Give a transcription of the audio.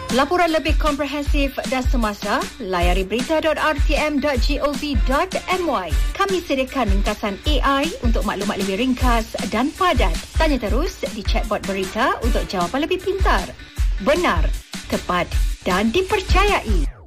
Laporan lebih komprehensif dan semasa, layari berita.rtm.gov.my. Kami sediakan ringkasan AI untuk maklumat lebih ringkas dan padat. Tanya terus di chatbot berita untuk jawapan lebih pintar, benar, tepat dan dipercayai.